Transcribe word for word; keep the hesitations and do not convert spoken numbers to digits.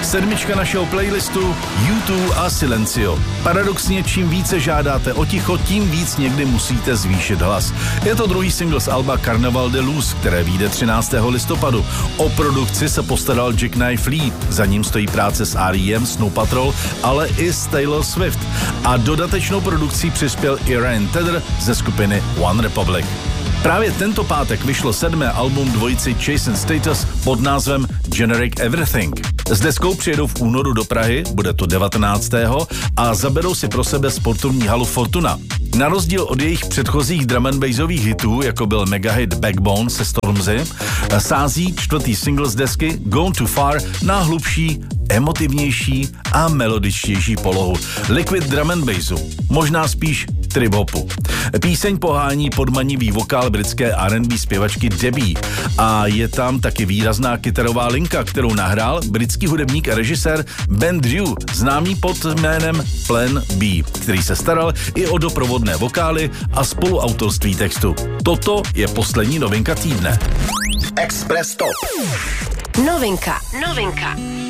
Sedmička našeho playlistu U dva a Silencio. Paradoxně, čím více žádáte o ticho, tím víc někdy musíte zvýšit hlas. Je to druhý single z alba Carnaval de Luz, které vyjde třináctého listopadu. O produkci se postaral Jack Knife Lee, za ním stojí práce s R E M, Snow Patrol, ale i s Taylor Swift. A dodatečnou produkcí přispěl i Ryan Tedder ze skupiny One Republic. Právě tento pátek vyšlo sedmé album dvojici Chase and Status pod názvem Generic Everything. S deskou přijedou v únoru do Prahy, bude to devatenáctého a zaberou si pro sebe sportovní halu Fortuna. Na rozdíl od jejich předchozích drum and bassových hitů, jako byl megahit Backbone se Stormzy, sází čtvrtý single z desky Gone Too Far na hlubší, emotivnější a melodičtější polohu liquid drum and bassu, možná spíš trip-hopu. Píseň pohání podmanivý vokál britské R and B zpěvačky Debbie a je tam taky výrazná kytarová linka, kterou nahrál britský hudebník a režisér Ben Drew, známý pod jménem Plan B, který se staral i o doprovodné vokály a spoluautorství textu. Toto je poslední novinka týdne. Express Top. Novinka, novinka.